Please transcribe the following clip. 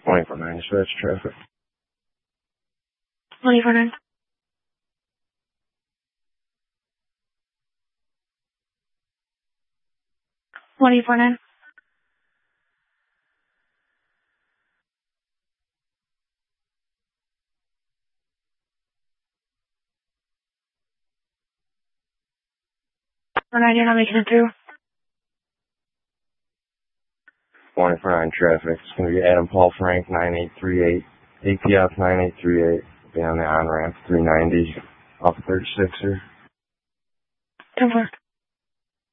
24-9, dispatch traffic. 24-9. 24-9. You're not making it through. 24-9 traffic. It's going to be Adam Paul Frank, 9838. APF 9838. Be on the on-ramp, 390. Off 36er. 10-4.